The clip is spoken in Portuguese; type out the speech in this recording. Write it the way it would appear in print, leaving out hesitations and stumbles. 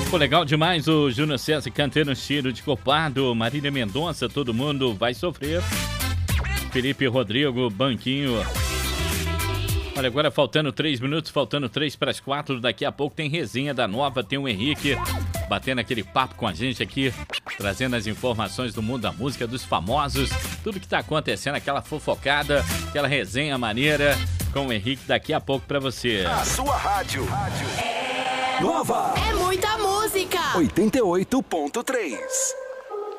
Pô, legal demais o Júnior César cantando Cheiro de Culpado, Marília Mendonça, Todo Mundo Vai Sofrer, Felipe Rodrigo, Banquinho. Olha, agora faltando 3 minutos, faltando 3 para as 4, daqui a pouco tem resenha da Nova, tem o Henrique batendo aquele papo com a gente aqui, trazendo as informações do mundo da música, dos famosos, tudo que tá acontecendo, aquela fofocada, aquela resenha maneira com o Henrique daqui a pouco para você. A sua rádio. Nova. É muita música. 88.3.